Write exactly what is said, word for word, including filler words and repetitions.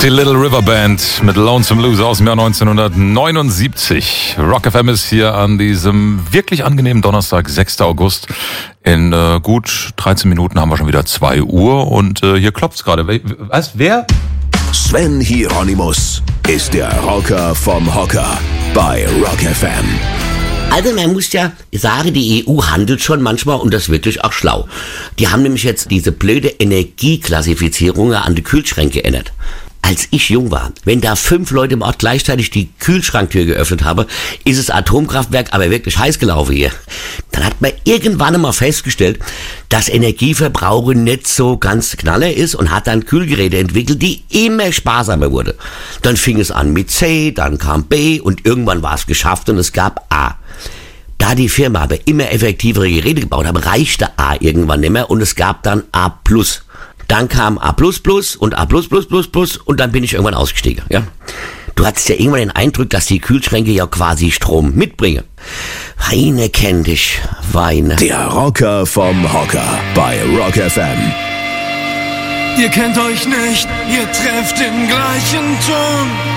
Die Little River Band mit Lonesome Blues aus dem Jahr neunzehnhundertneunundsiebzig. Rock F M ist hier an diesem wirklich angenehmen Donnerstag, sechster August. In äh, gut dreizehn Minuten haben wir schon wieder zwei Uhr und äh, hier klopft's gerade. Was, wer? Sven Hieronymus ist der Rocker vom Hocker bei Rock F M. Also man muss ja sagen, die E U handelt schon manchmal und das wirklich auch schlau. Die haben nämlich jetzt diese blöde Energieklassifizierung an die Kühlschränke geändert. Als ich jung war, wenn da fünf Leute im Ort gleichzeitig die Kühlschranktür geöffnet haben, ist das Atomkraftwerk aber wirklich heiß gelaufen hier. Dann hat man irgendwann einmal festgestellt, dass Energieverbrauch nicht so ganz knaller ist und hat dann Kühlgeräte entwickelt, die immer sparsamer wurden. Dann fing es an mit C, dann kam B und irgendwann war es geschafft und es gab A. Da die Firma aber immer effektivere Geräte gebaut hat, reichte A irgendwann nicht mehr und es gab dann A plus. Dann kam A plus plus und A plus plus plus plus und dann bin ich irgendwann ausgestiegen, ja. Du hattest ja irgendwann den Eindruck, dass die Kühlschränke ja quasi Strom mitbringen. Weine kennt dich, Weine. Der Rocker vom Hocker bei Rock F M. Ihr kennt euch nicht, ihr trefft den gleichen Ton.